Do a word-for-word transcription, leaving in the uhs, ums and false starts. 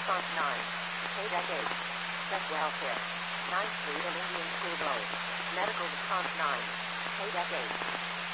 response nine. KDEC eight. Check welfare. ninth Street and Indian School Road. Medical response nine. KDEC eight.